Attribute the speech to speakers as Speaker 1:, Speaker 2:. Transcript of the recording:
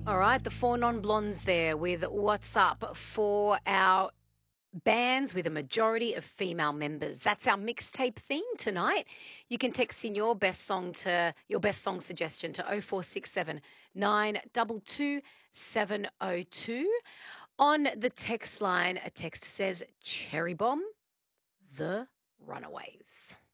Speaker 1: All right, the four non-blondes there with What's Up for our bands with a majority of female members. That's our mixtape theme tonight. You can text in your best song suggestion to 0467 922 702. On the text line, a text says Cherry Bomb, The Runaways.